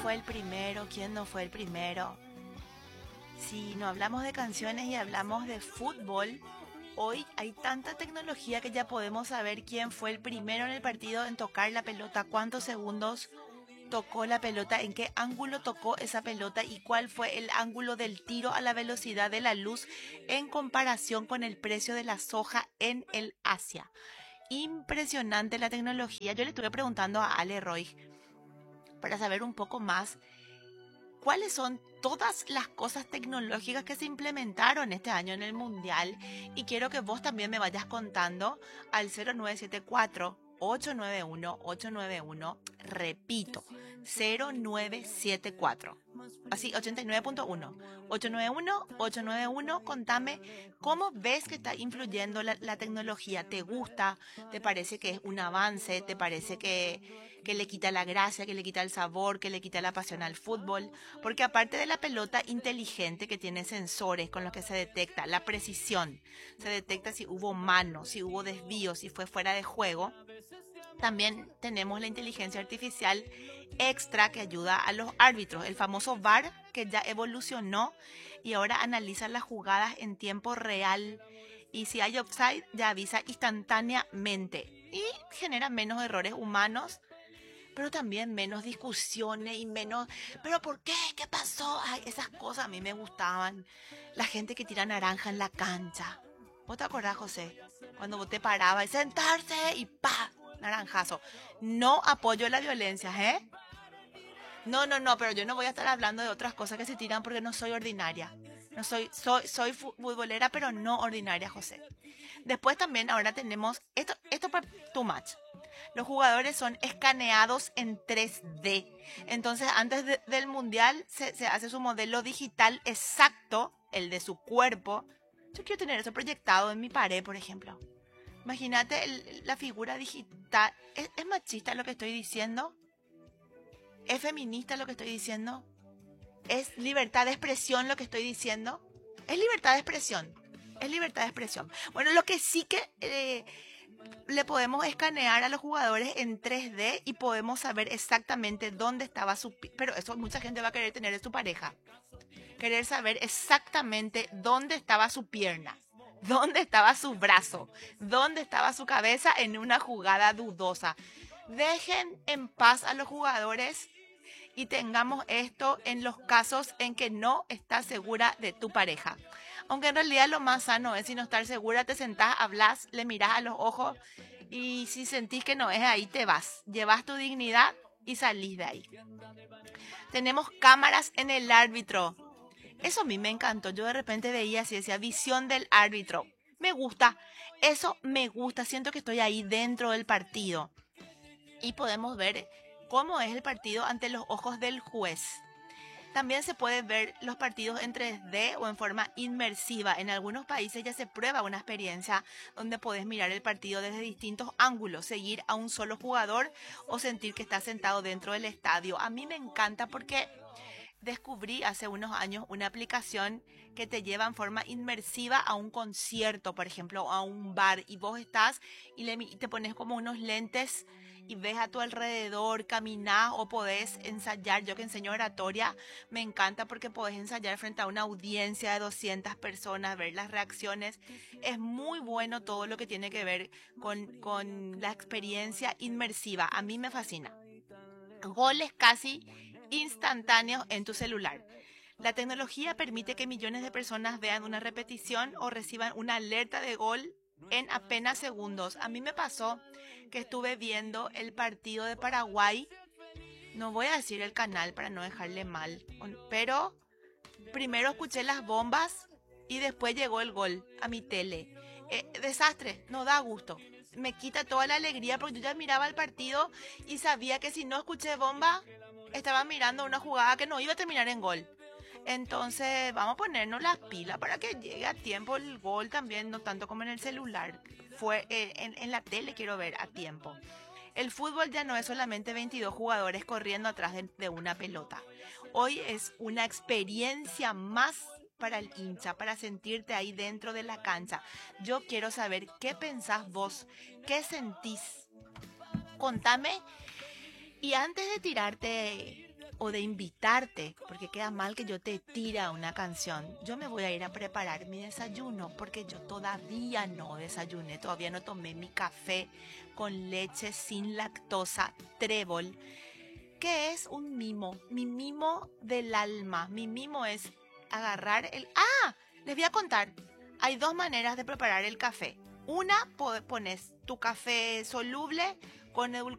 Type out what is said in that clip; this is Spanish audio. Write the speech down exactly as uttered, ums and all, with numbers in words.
fue el primero? ¿Quién no fue el primero? Si no hablamos de canciones y hablamos de fútbol, hoy hay tanta tecnología que ya podemos saber quién fue el primero en el partido en tocar la pelota, cuántos segundos tocó la pelota, en qué ángulo tocó esa pelota y cuál fue el ángulo del tiro a la velocidad de la luz en comparación con el precio de la soja en el Asia. Impresionante la tecnología. Yo le estuve preguntando a Ale Roy para saber un poco más cuáles son todas las cosas tecnológicas que se implementaron este año en el Mundial, y quiero que vos también me vayas contando al cero nueve siete cuatro, ocho nueve uno, ocho nueve uno, repito, cero nueve siete cuatro, así ochenta y nueve punto uno, ocho nueve uno, ocho nueve uno. Contame cómo ves que está influyendo la, la tecnología. ¿Te gusta? ¿Te parece que es un avance? ¿Te parece que, que le quita la gracia, que le quita el sabor, que le quita la pasión al fútbol? Porque aparte de la pelota inteligente que tiene sensores con los que se detecta la precisión, se detecta si hubo mano, si hubo desvío, si fue fuera de juego, también tenemos la inteligencia artificial extra que ayuda a los árbitros, el famoso V A R, que ya evolucionó y ahora analiza las jugadas en tiempo real, y si hay offside ya avisa instantáneamente y genera menos errores humanos, pero también menos discusiones y menos, ¿pero por qué? ¿Qué pasó? Ay, esas cosas a mí me gustaban. La gente que tira naranja en la cancha. ¿Vos te acordás, José? Cuando vos te parabas y sentarse y ¡pa! Naranjazo. No apoyo la violencia, ¿eh? No, no, no, pero yo no voy a estar hablando de otras cosas que se tiran porque no soy ordinaria. No soy, soy, soy futbolera, pero no ordinaria, José. Después también ahora tenemos, esto, esto para too much. Los jugadores son escaneados en tres D. Entonces, antes de, del mundial, se, se hace su modelo digital exacto, el de su cuerpo. Yo quiero tener eso proyectado en mi pared, por ejemplo. Imagínate el, la figura digital. ¿Es, ¿Es machista lo que estoy diciendo? ¿Es feminista lo que estoy diciendo? ¿Es libertad de expresión lo que estoy diciendo? Es libertad de expresión. Es libertad de expresión. Bueno, lo que sí que eh, le podemos escanear a los jugadores en tres D y podemos saber exactamente dónde estaba su... Pero eso mucha gente va a querer tener en su pareja. Querer saber exactamente dónde estaba su pierna, dónde estaba su brazo, dónde estaba su cabeza en una jugada dudosa. Dejen en paz a los jugadores y tengamos esto en los casos en que no estás segura de tu pareja. Aunque en realidad lo más sano es, si no estar segura, te sentás, hablas, le mirás a los ojos y si sentís que no es ahí, te vas. Llevas tu dignidad y salís de ahí. Tenemos cámaras en el árbitro. Eso a mí me encantó. Yo de repente veía así, decía, visión del árbitro. Me gusta. Eso me gusta. Siento que estoy ahí dentro del partido. Y podemos ver cómo es el partido ante los ojos del juez. También se puede ver los partidos en tres D o en forma inmersiva. En algunos países ya se prueba una experiencia donde podés mirar el partido desde distintos ángulos, seguir a un solo jugador o sentir que estás sentado dentro del estadio. A mí me encanta porque descubrí hace unos años una aplicación que te lleva en forma inmersiva a un concierto, por ejemplo, a un bar, y vos estás y, le, y te pones como unos lentes y ves a tu alrededor, caminás o podés ensayar. Yo que enseño oratoria, me encanta porque podés ensayar frente a una audiencia de doscientas personas, ver las reacciones. Es muy bueno todo lo que tiene que ver con, con la experiencia inmersiva. A mí me fascina. Goles casi instantáneos en tu celular. La tecnología permite que millones de personas vean una repetición o reciban una alerta de gol en apenas segundos. A mí me pasó que estuve viendo el partido de Paraguay. No voy a decir el canal para no dejarle mal, pero primero escuché las bombas y después llegó el gol a mi tele. Eh, desastre, no da gusto. Me quita toda la alegría porque yo ya miraba el partido y sabía que si no escuché bomba, estaba mirando una jugada que no iba a terminar en gol. Entonces vamos a ponernos las pilas para que llegue a tiempo el gol también, no tanto como en el celular. Fue eh, en, en la tele quiero ver a tiempo. El fútbol ya no es solamente veintidós jugadores corriendo atrás de, de una pelota. Hoy es una experiencia más para el hincha, para sentirte ahí dentro de la cancha. Yo quiero saber qué pensás vos, qué sentís. Contame. Y antes de tirarte o de invitarte, porque queda mal que yo te tira una canción. Yo me voy a ir a preparar mi desayuno porque yo todavía no desayuné, todavía no tomé mi café con leche sin lactosa trébol, que es un mimo, mi mimo del alma. Mi mimo es agarrar el... ¡Ah! Les voy a contar. Hay dos maneras de preparar el café. Una, pones tu café soluble con